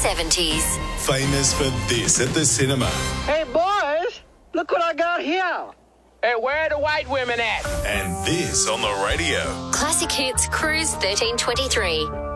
70s. Famous for this at the cinema. Hey, boys, look what I got here. Hey, where are the white women at? And this on the radio. Classic Hits Cruise 1323.